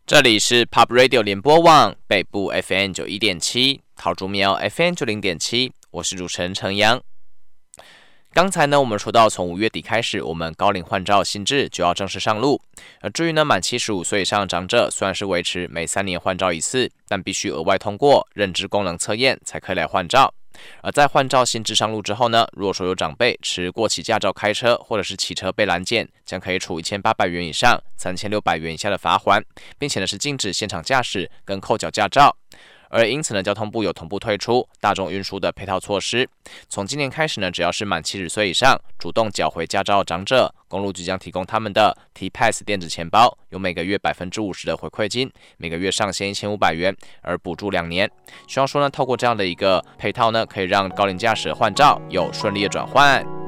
这里是 Pop Radio 联播网北部 FM 91.7，桃竹苗 FM 90.7，我是主持人程阳。刚才呢，我们说到从5月底开始，我们高龄换照新制就要正式上路。至于呢，满75岁以上的长者，虽然是维持每3年换照一次，但必须额外通过认知功能测验才可以来换照。而在换照新制上路之后呢，如果说有长辈持过期驾照开车或者是骑车被拦检，将可以处1800元以上3600元以下的罚锾，并且呢是禁止现场驾驶跟扣缴驾照。而因此呢，交通部有同步推出大众运输的配套措施。从今年开始呢，只要是满70岁以上主动缴回驾照的长者，公路局将提供他们的 T-Pass 电子钱包，有每个月50%的回馈金，每个月上限1500元，而补助2年。希望说呢，透过这样的一个配套呢，可以让高龄驾驶换照有顺利的转换。